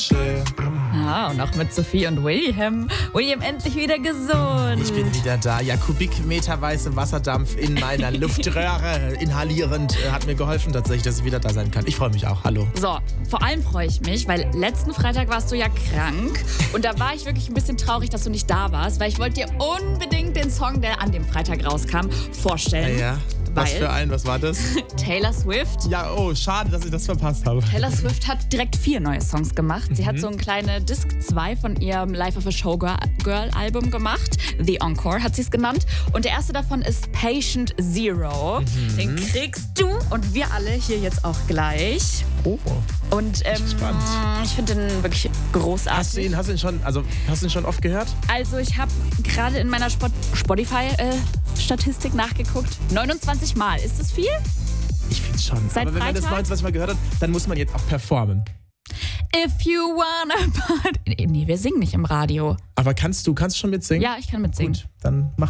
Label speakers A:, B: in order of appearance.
A: Ah, und auch mit Sophie und William. William endlich wieder gesund.
B: Ich bin wieder da. Ja, kubikmeterweise Wasserdampf in meiner Luftröhre inhalierend hat mir geholfen tatsächlich, dass ich wieder da sein kann. Ich freue mich auch. Hallo.
A: So, vor allem freue ich mich, weil letzten Freitag warst du ja krank. Und da war ich wirklich ein bisschen traurig, dass du nicht da warst, weil ich wollte dir unbedingt den Song, der an dem Freitag rauskam, vorstellen.
B: Ja. Was für ein? Was war das?
A: Taylor Swift.
B: Ja, oh, schade, dass ich das verpasst habe.
A: Taylor Swift hat direkt 4 neue Songs gemacht. Sie hat so ein kleine Disc 2 von ihrem Life of a Showgirl Album gemacht. The Encore hat sie es genannt. Und der erste davon ist Patient Zero. Den kriegst du und wir alle hier jetzt auch gleich.
B: Oh.
A: Und ich finde den wirklich großartig.
B: Hast du ihn schon oft gehört?
A: Also ich habe gerade in meiner Spotify-Statistik nachgeguckt. 29 Mal. Ist das viel?
B: Ich finde schon.
A: Seit
B: Aber wenn man das
A: Freitag?
B: 29 Mal gehört hat, dann muss man jetzt auch performen.
A: If you wanna party. Nee, wir singen nicht im Radio.
B: Aber kannst du schon mitsingen?
A: Ja, ich kann mitsingen.
B: Gut, dann mach